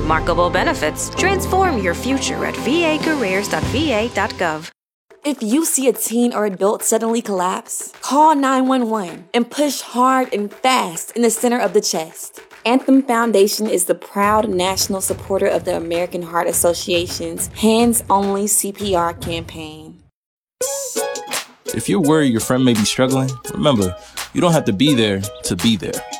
remarkable benefits. Transform your future at vacareers.va.gov. If you see a teen or adult suddenly collapse, call 911 and push hard and fast in the center of the chest. Anthem Foundation is the proud national supporter of the American Heart Association's Hands Only CPR campaign. If you're worried your friend may be struggling, remember, you don't have to be there to be there.